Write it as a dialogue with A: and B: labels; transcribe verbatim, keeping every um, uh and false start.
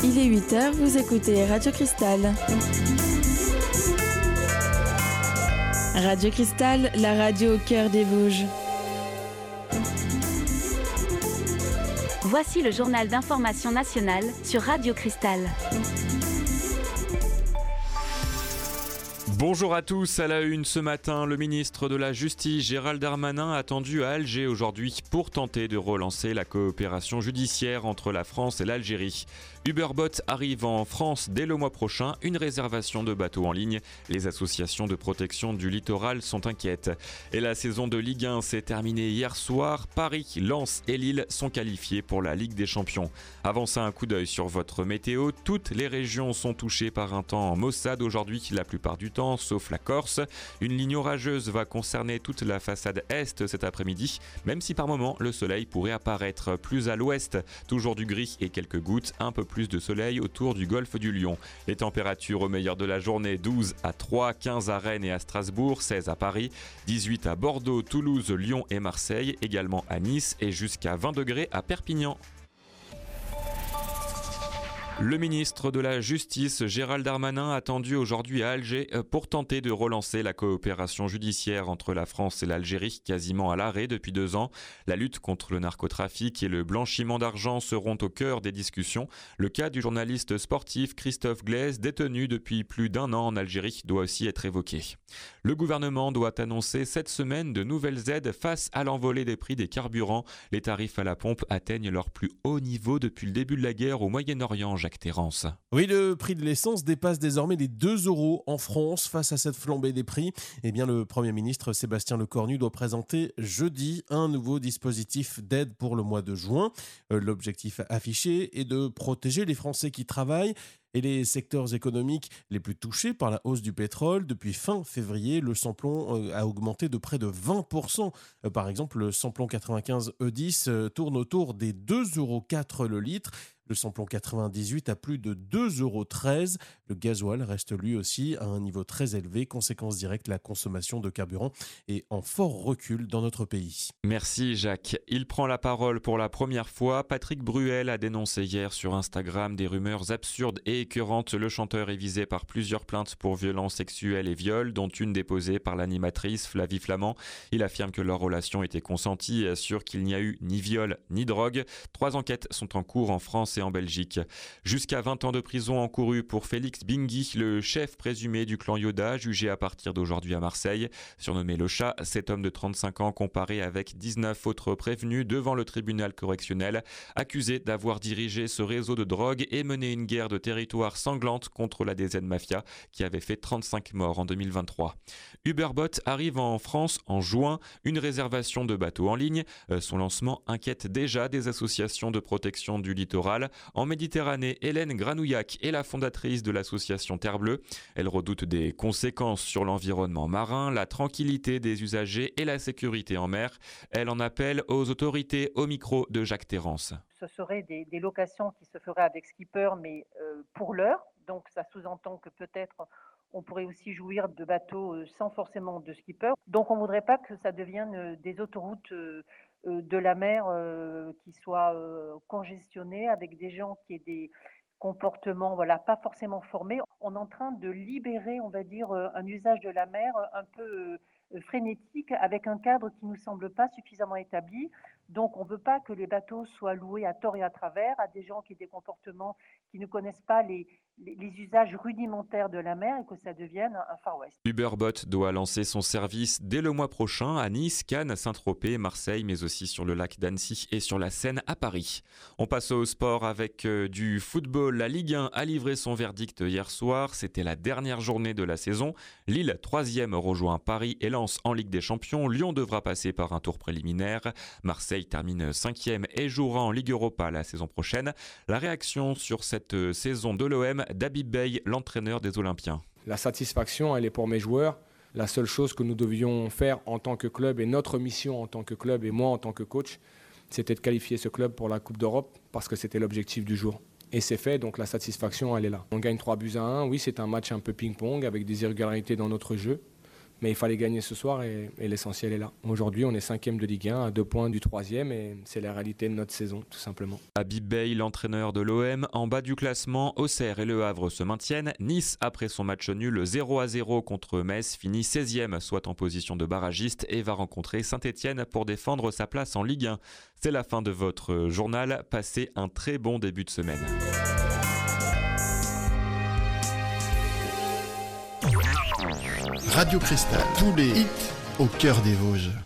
A: Il est huit heures, vous écoutez Radio Cristal. Radio Cristal, la radio au cœur des Vosges.
B: Voici le journal d'information nationale sur Radio Cristal.
C: Bonjour à tous, à la une ce matin, le ministre de la Justice Gérald Darmanin attendu à Alger aujourd'hui pour tenter de relancer la coopération judiciaire entre la France et l'Algérie. Uberbot arrive en France dès le mois prochain, une réservation de bateaux en ligne. Les associations de protection du littoral sont inquiètes. Et la saison de Ligue un s'est terminée hier soir. Paris, Lens et Lille sont qualifiés pour la Ligue des Champions. Avancez un coup d'œil sur votre météo. Toutes les régions sont touchées par un temps maussade aujourd'hui, la plupart du temps, sauf la Corse. Une ligne orageuse va concerner toute la façade est cet après-midi, même si par moments le soleil pourrait apparaître plus à l'ouest. Toujours du gris et quelques gouttes, un peu plus de soleil autour du golfe du Lion. Les températures au meilleur de la journée, douze à Troyes, quinze à Rennes et à Strasbourg, seize à Paris, dix-huit à Bordeaux, Toulouse, Lyon et Marseille, également à Nice et jusqu'à vingt degrés à Perpignan. Le ministre de la Justice, Gérald Darmanin, attendu aujourd'hui à Alger pour tenter de relancer la coopération judiciaire entre la France et l'Algérie, quasiment à l'arrêt depuis deux ans. La lutte contre le narcotrafic et le blanchiment d'argent seront au cœur des discussions. Le cas du journaliste sportif Christophe Glaise, détenu depuis plus d'un an en Algérie, doit aussi être évoqué. Le gouvernement doit annoncer cette semaine de nouvelles aides face à l'envolée des prix des carburants. Les tarifs à la pompe atteignent leur plus haut niveau depuis le début de la guerre au Moyen-Orient. Jacques Terrance.
D: Oui, le prix de l'essence dépasse désormais les deux euros en France. Face à cette flambée des prix, eh bien, le Premier ministre Sébastien Lecornu doit présenter jeudi un nouveau dispositif d'aide pour le mois de juin. Euh, l'objectif affiché est de protéger les Français qui travaillent et les secteurs économiques les plus touchés par la hausse du pétrole. Depuis fin février, le samplon a augmenté de près de vingt pour cent. Par exemple, le samplon quatre-vingt-quinze E dix tourne autour des deux euros quatre le litre. Le samplon quatre-vingt-dix-huit à plus de deux euros treize. Le gasoil reste lui aussi à un niveau très élevé. Conséquence directe, la consommation de carburant est en fort recul dans notre pays.
C: Merci Jacques. Il prend la parole pour la première fois. Patrick Bruel a dénoncé hier sur Instagram des rumeurs absurdes et écœurantes. Le chanteur est visé par plusieurs plaintes pour violences sexuelles et viols, dont une déposée par l'animatrice Flavie Flamand. Il affirme que leur relation était consentie et assure qu'il n'y a eu ni viol ni drogue. Trois enquêtes sont en cours en France et en Belgique. Jusqu'à vingt ans de prison encourus pour Félix Bingui, le chef présumé du clan Yoda, jugé à partir d'aujourd'hui à Marseille. Surnommé le chat, cet homme de trente-cinq ans comparé avec dix-neuf autres prévenus devant le tribunal correctionnel, accusé d'avoir dirigé ce réseau de drogue et mené une guerre de territoire sanglante contre la D Z Mafia qui avait fait trente-cinq morts en deux mille vingt-trois. Uberbot arrive en France en juin, une réservation de bateaux en ligne. Son lancement inquiète déjà des associations de protection du littoral. En Méditerranée, Hélène Granouillac est la fondatrice de l'association Terre Bleue. Elle redoute des conséquences sur l'environnement marin, la tranquillité des usagers et la sécurité en mer. Elle en appelle aux autorités au micro de Jacques Terrance.
E: Ce seraient des, des locations qui se feraient avec skipper, mais euh, pour l'heure. Donc ça sous-entend que peut-être on pourrait aussi jouir de bateaux sans forcément de skipper. Donc on ne voudrait pas que ça devienne des autoroutes euh, de la mer euh, qui soient euh, congestionnées avec des gens qui aient des comportements voilà, pas forcément formés. On est en train de libérer, on va dire, un usage de la mer un peu euh, frénétique avec un cadre qui ne nous semble pas suffisamment établi. Donc on ne veut pas que les bateaux soient loués à tort et à travers à des gens qui aient des comportements qui ne connaissent pas les, les, les usages rudimentaires de la mer et que ça devienne un Far West.
C: Uberbot doit lancer son service dès le mois prochain à Nice, Cannes, Saint-Tropez, Marseille, mais aussi sur le lac d'Annecy et sur la Seine à Paris. On passe au sport avec euh, du football. La Ligue un a livré son verdict hier soir. C'était la dernière journée de la saison. Lille, troisième, rejoint Paris et Lens en Ligue des Champions. Lyon devra passer par un tour préliminaire. Marseille termine cinquième et jouera en Ligue Europa la saison prochaine. La réaction sur cette saison de l'O M d'Habib Beye, l'entraîneur des Olympiens.
F: La satisfaction, elle est pour mes joueurs. La seule chose que nous devions faire en tant que club et notre mission en tant que club et moi en tant que coach, c'était de qualifier ce club pour la Coupe d'Europe parce que c'était l'objectif du jour. Et c'est fait, donc la satisfaction, elle est là. On gagne trois buts à un. Oui, c'est un match un peu ping-pong avec des irrégularités dans notre jeu. Mais il fallait gagner ce soir et, et l'essentiel est là. Aujourd'hui, on est cinquième de Ligue un, à deux points du troisième et c'est la réalité de notre saison, tout simplement.
C: Habib Beye, l'entraîneur de l'O M, en bas du classement, Auxerre et Le Havre se maintiennent. Nice, après son match nul zéro à zéro contre Metz, finit seizième, soit en position de barragiste, et va rencontrer Saint-Etienne pour défendre sa place en Ligue un. C'est la fin de votre journal. Passez un très bon début de semaine.
G: Radio Cristal, tous les hits au cœur des Vosges.